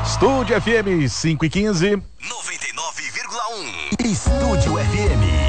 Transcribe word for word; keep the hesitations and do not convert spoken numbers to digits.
Estúdio F M cinco e quinze. noventa e nove vírgula um. Estúdio F M.